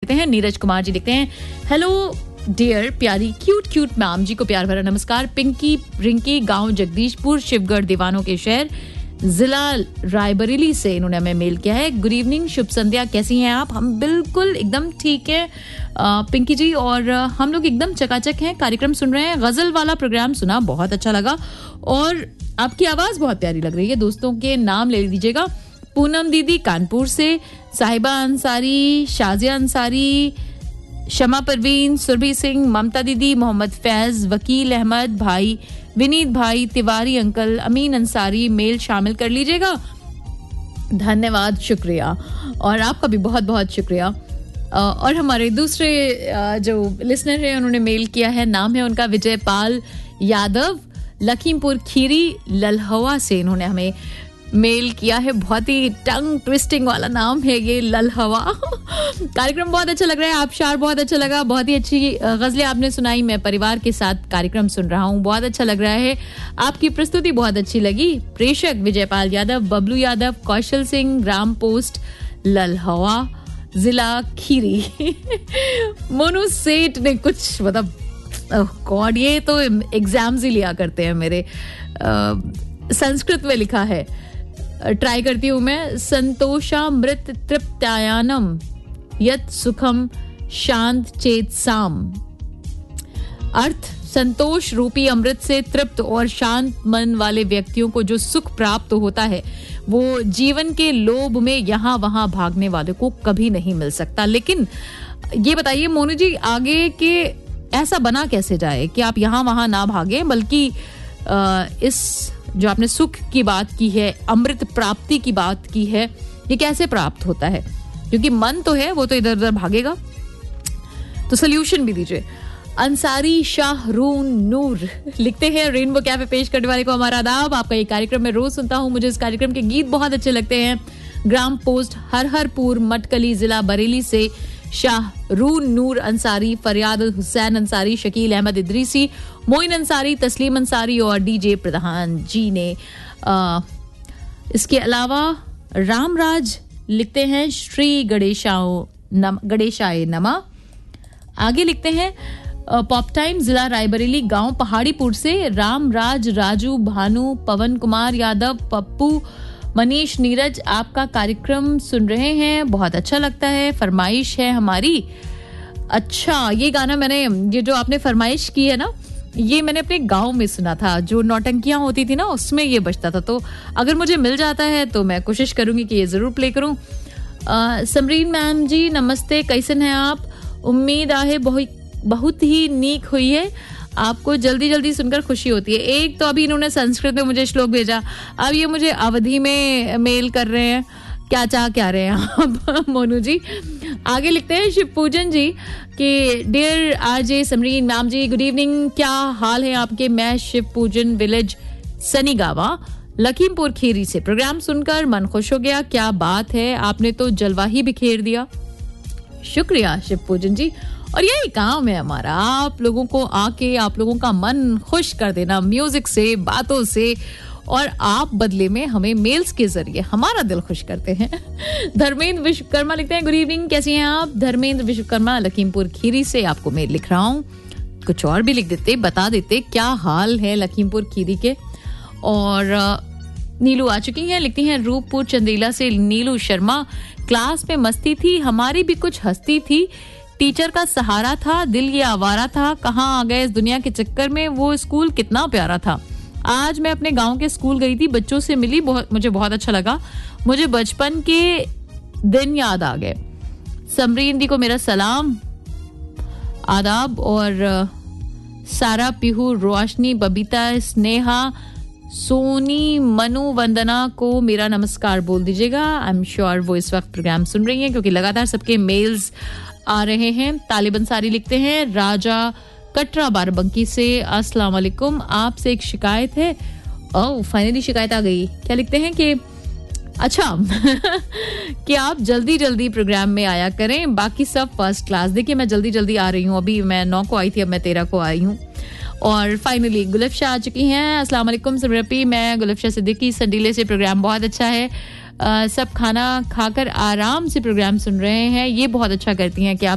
लिखते हैं. नीरज कुमार जी लिखते हैं हेलो डियर प्यारी क्यूट मैम जी को प्यार भरा नमस्कार. पिंकी रिंकी गांव जगदीशपुर शिवगढ़ दीवानों के शहर जिला रायबरेली से इन्होंने हमें मेल किया है. गुड इवनिंग, शुभ संध्या, कैसी हैं आप? हम बिल्कुल एकदम ठीक है पिंकी जी, और हम लोग एकदम चकाचक हैं. कार्यक्रम सुन रहे हैं, गजल वाला प्रोग्राम सुना, बहुत अच्छा लगा और आपकी आवाज बहुत प्यारी लग रही है. दोस्तों के नाम ले लीजिएगा. पूनम दीदी कानपुर से, साहिबा अंसारी, शाजिया अंसारी, शमा परवीन, सुरभि सिंह, ममता दीदी, मोहम्मद फैज, वकील अहमद भाई, विनीत भाई, तिवारी अंकल, अमीन अंसारी, मेल शामिल कर लीजिएगा. धन्यवाद, शुक्रिया, और आपका भी बहुत बहुत शुक्रिया. और हमारे दूसरे जो लिसनर हैं उन्होंने मेल किया है, नाम है उनका विजय पाल यादव, लखीमपुर खीरी ललहवा से इन्होंने हमें मेल किया है. बहुत ही टंग ट्विस्टिंग वाला नाम है ये, ललहवा. कार्यक्रम बहुत अच्छा लग रहा है, आबशार बहुत अच्छा लगा, बहुत ही अच्छी गजलें आपने सुनाई. मैं परिवार के साथ कार्यक्रम सुन रहा हूँ, बहुत अच्छा लग रहा है. आपकी प्रस्तुति बहुत अच्छी लगी. प्रेषक विजयपाल यादव, बबलू यादव, कौशल सिंह, ग्राम पोस्ट ललहवा, जिला खीरी. मोनू सेठ ने कुछ मतलब गॉड, ये तो एग्जाम्स ही लिया करते हैं मेरे. संस्कृत में लिखा है, ट्राई करती हूं मैं. संतोषामृत तृप्त्यायानम यत सुखम शांत चेत साम. अर्थ, संतोष रूपी अमृत से तृप्त और शांत मन वाले व्यक्तियों को जो सुख प्राप्त होता है वो जीवन के लोभ में यहाँ वहां भागने वाले को कभी नहीं मिल सकता. लेकिन ये बताइए मोनू जी, आगे के ऐसा बना कैसे जाए कि आप यहाँ वहां ना भागे, बल्कि इस जो आपने सुख की बात की है, अमृत प्राप्ति की बात की है, ये कैसे प्राप्त होता है? क्योंकि मन तो है, वो तो इधर उधर भागेगा. तो सोल्यूशन भी दीजिए. अंसारी शाहरून नूर लिखते हैं, रेनबो कैफे पेश करने वाले को हमारा आदाब. आपका ये कार्यक्रम मैं रोज सुनता हूँ, मुझे इस कार्यक्रम के गीत बहुत अच्छे लगते हैं. ग्राम पोस्ट हरहरपुर मटकली, जिला बरेली से शाहरून नूर अंसारी, फरियाद हुसैन अंसारी, शकील अहमद इदरीसी, मोइन अंसारी, तस्लीम अंसारी और डीजे प्रधान जी ने. इसके अलावा रामराज लिखते हैं, श्री गणेशाय नमा. आगे लिखते हैं पॉप टाइम, जिला रायबरेली, गांव पहाड़ीपुर से रामराज, राजू, भानु, पवन कुमार यादव, पप्पू, मनीष, नीरज, आपका कार्यक्रम सुन रहे हैं, बहुत अच्छा लगता है. फरमाइश है हमारी. अच्छा, ये गाना मैंने, ये जो आपने फरमाइश की है ना, ये मैंने अपने गांव में सुना था. जो नौटंकियां होती थी ना, उसमें ये बजता था. तो अगर मुझे मिल जाता है तो मैं कोशिश करूंगी कि ये जरूर प्ले करूं. समरीन मैम जी नमस्ते, कैसन हैं आप? उम्मीद आहे बहुत ही नीक हुई है. आपको जल्दी जल्दी सुनकर खुशी होती है. एक तो अभी इन्होंने संस्कृत में मुझे श्लोक भेजा, अब ये मुझे अवधि में मेल कर रहे हैं. क्या चाह क्या रहे हैं आप मोनू जी? आगे लिखते हैं शिव पूजन जी कि डियर आरजे समरीन मैम जी, गुड इवनिंग, क्या हाल है आपके? मैं शिव पूजन विलेज सनीगावा, लखीमपुर खीरी से प्रोग्राम सुनकर मन खुश हो गया. क्या बात है, आपने तो जलवा ही बिखेर दिया. शुक्रिया शिव पूजन जी. और यही काम है हमारा, आप लोगों को आके आप लोगों का मन खुश कर देना म्यूजिक से, बातों से, और आप बदले में हमें मेल्स के जरिए हमारा दिल खुश करते हैं. धर्मेंद्र विश्वकर्मा लिखते हैं, गुड इवनिंग, कैसी हैं आप? धर्मेंद्र विश्वकर्मा, लखीमपुर खीरी से आपको मेल लिख रहा हूँ. कुछ और भी लिख देते, बता देते क्या हाल है लखीमपुर खीरी के. और नीलू आ चुकी हैं, लिखती हैं रूपपुर चंदेला से नीलू शर्मा, क्लास में मस्ती थी, हमारी भी कुछ हस्ती थी, टीचर का सहारा था, दिल ये आवारा था, कहाँ आ गए इस दुनिया के चक्कर में, वो स्कूल कितना प्यारा था. आज मैं अपने गांव के स्कूल गई थी, बच्चों से मिली, मुझे बहुत अच्छा लगा, मुझे बचपन के दिन याद आ गए. समरीन दी को मेरा सलाम, आदाब. और सारा, पीहू, रोशनी, बबीता, स्नेहा, सोनी, मनु, वंदना को मेरा नमस्कार बोल दीजिएगा. आई एम श्योर वो इस वक्त प्रोग्राम सुन रही हैं, क्योंकि लगातार सबके मेल्स आ रहे हैं. तालिब अंसारी लिखते हैं, राजा कटरा बाराबंकी से, अस्सलाम वालेकुम, आपसे एक शिकायत है. ओह, फाइनली शिकायत आ गई. क्या लिखते हैं कि अच्छा कि आप जल्दी जल्दी प्रोग्राम में आया करें, बाकी सब फर्स्ट क्लास. देखिए मैं जल्दी जल्दी आ रही हूँ, अभी मैं 9 को आई थी, अब मैं 13 को आई हूँ. और फाइनली गुलफशा आ चुकी हैं. अस्सलाम वालेकुम समरपी, मैं गुलफशा सिद्दीकी संडीले से. प्रोग्राम बहुत अच्छा है, सब खाना खाकर आराम से प्रोग्राम सुन रहे हैं. ये बहुत अच्छा करती हैं कि आप